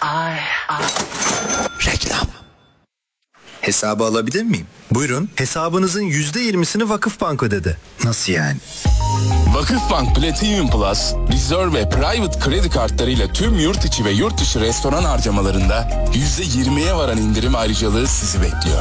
Reklam. Hesabı alabilir miyim? Buyurun, hesabınızın %20'sini Vakıfbank ödedi. Nasıl yani? Vakıfbank Platinum Plus, Reserve ve Private kredi kartlarıyla tüm yurt içi ve yurt dışı restoran harcamalarında %20'ye varan indirim ayrıcalığı sizi bekliyor.